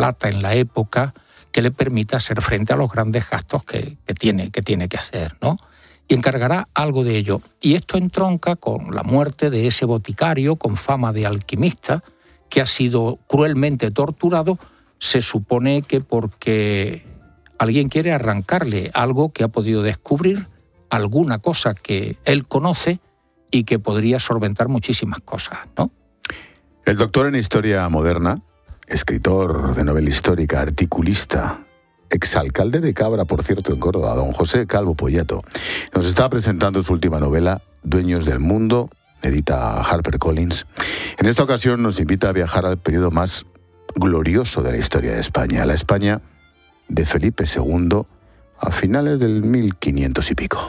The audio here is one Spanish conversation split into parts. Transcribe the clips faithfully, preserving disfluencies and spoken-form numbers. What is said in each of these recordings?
plata en la época que le permita hacer frente a los grandes gastos que, que, tiene, que tiene que hacer, ¿no? Y encargará algo de ello. Y esto entronca con la muerte de ese boticario con fama de alquimista que ha sido cruelmente torturado, se supone que porque alguien quiere arrancarle algo que ha podido descubrir, alguna cosa que él conoce y que podría solventar muchísimas cosas, ¿no? El doctor en Historia Moderna, escritor de novela histórica, articulista, exalcalde de Cabra, por cierto, en Córdoba, don José Calvo Pollato, nos está presentando su última novela, Dueños del Mundo, edita HarperCollins. En esta ocasión nos invita a viajar al periodo más glorioso de la historia de España, la España de Felipe segundo a finales del mil quinientos y pico.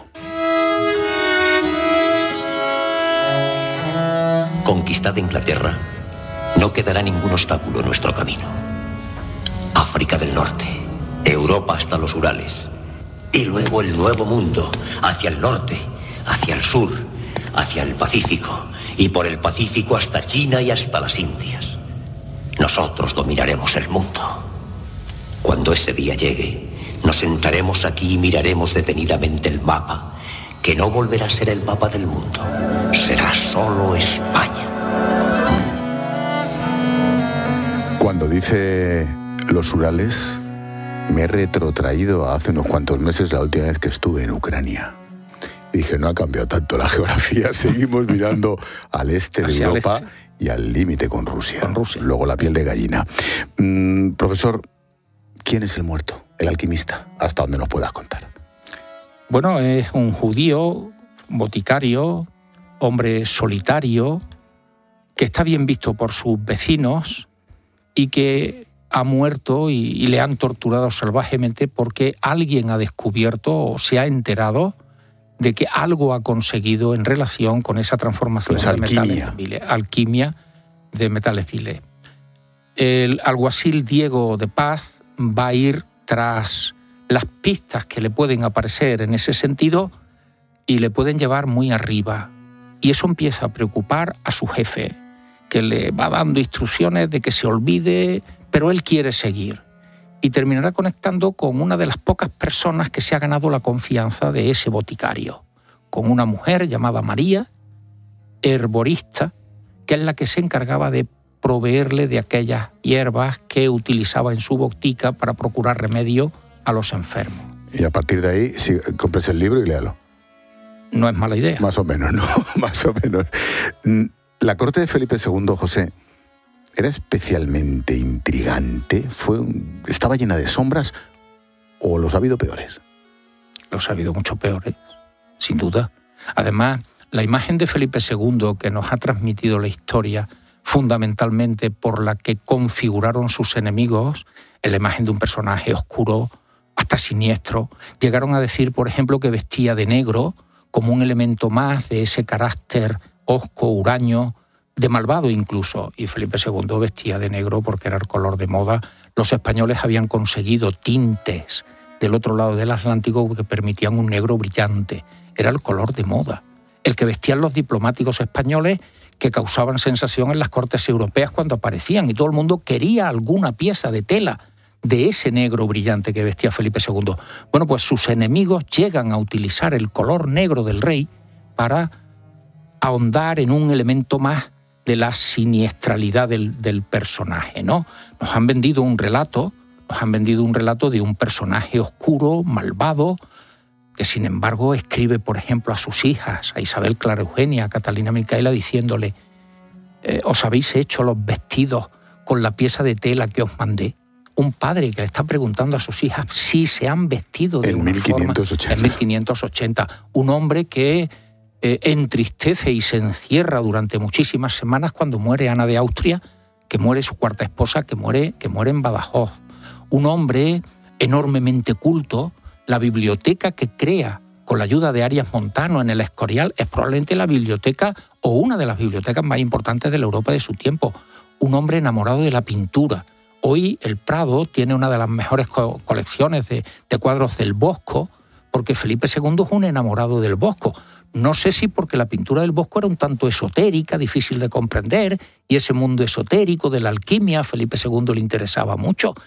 Conquistada Inglaterra, no quedará ningún obstáculo en nuestro camino. África del Norte, Europa hasta los Urales, y luego el Nuevo Mundo, hacia el norte, hacia el sur, hacia el Pacífico, y por el Pacífico hasta China y hasta las Indias. Nosotros dominaremos el mundo. Cuando ese día llegue, nos sentaremos aquí y miraremos detenidamente el mapa, que no volverá a ser el mapa del mundo, será solo España. Cuando dice los Urales, me he retrotraído a hace unos cuantos meses, la última vez que estuve en Ucrania. Y dije, no ha cambiado tanto la geografía, seguimos mirando al este de Hacia Europa este. Y al límite con Rusia. Con Rusia. Luego la piel de gallina. Mm, profesor, ¿quién es el muerto? El alquimista, hasta donde nos puedas contar. Bueno, es un judío, boticario, hombre solitario, que está bien visto por sus vecinos y que ha muerto y, y le han torturado salvajemente porque alguien ha descubierto o se ha enterado de que algo ha conseguido en relación con esa transformación pues de alquimia. metales files, alquimia de metales files. El alguacil Diego de Paz va a ir tras las pistas que le pueden aparecer en ese sentido y le pueden llevar muy arriba. Y eso empieza a preocupar a su jefe, que le va dando instrucciones de que se olvide, pero él quiere seguir. Y terminará conectando con una de las pocas personas que se ha ganado la confianza de ese boticario, con una mujer llamada María, herborista, que es la que se encargaba de proveerle de aquellas hierbas que utilizaba en su botica para procurar remedio a los enfermos. Y a partir de ahí, sí, compres el libro y léalo. No es mala idea. Más o menos, ¿no? Más o menos. La corte de Felipe segundo, José, ¿era especialmente intrigante? ¿Fue un... ¿Estaba llena de sombras o los ha habido peores? Los ha habido mucho peores, sin duda. Además, la imagen de Felipe segundo que nos ha transmitido la historia, fundamentalmente por la que configuraron sus enemigos, es la imagen de un personaje oscuro, hasta siniestro. Llegaron a decir, por ejemplo, que vestía de negro como un elemento más de ese carácter hosco, huraño, de malvado incluso. Y Felipe segundo vestía de negro porque era el color de moda. Los españoles habían conseguido tintes del otro lado del Atlántico que permitían un negro brillante. Era el color de moda. El que vestían los diplomáticos españoles, que causaban sensación en las cortes europeas cuando aparecían, y todo el mundo quería alguna pieza de tela de ese negro brillante que vestía Felipe segundo. Bueno, pues sus enemigos llegan a utilizar el color negro del rey para ahondar en un elemento más de la siniestralidad del, del personaje, ¿no? Nos han vendido un relato, nos han vendido un relato de un personaje oscuro, malvado, que sin embargo escribe, por ejemplo, a sus hijas, a Isabel Clara Eugenia, a Catalina Micaela, diciéndole, eh, ¿os habéis hecho los vestidos con la pieza de tela que os mandé? Un padre que le está preguntando a sus hijas si se han vestido de en una mil quinientos ochenta. forma. En mil quinientos ochenta. Un hombre que eh, entristece y se encierra durante muchísimas semanas cuando muere Ana de Austria, que muere su cuarta esposa, que muere, que muere en Badajoz. Un hombre enormemente culto. La biblioteca que crea con la ayuda de Arias Montano en el Escorial es probablemente la biblioteca o una de las bibliotecas más importantes de la Europa de su tiempo. Un hombre enamorado de la pintura. Hoy el Prado tiene una de las mejores co- colecciones de, de cuadros del Bosco, porque Felipe segundo es un enamorado del Bosco. No sé si porque la pintura del Bosco era un tanto esotérica, difícil de comprender, y ese mundo esotérico de la alquimia a Felipe segundo le interesaba mucho,